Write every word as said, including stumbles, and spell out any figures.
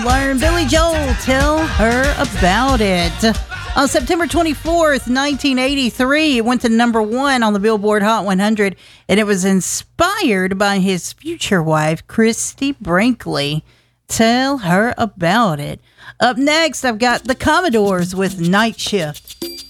Learn Billy Joel, Tell Her About It. On September twenty-fourth, nineteen eighty-three, it went to number one on the Billboard Hot one hundred, and it was inspired by his future wife, Christy Brinkley. Tell Her About It. Up next, I've got the Commodores with Night Shift.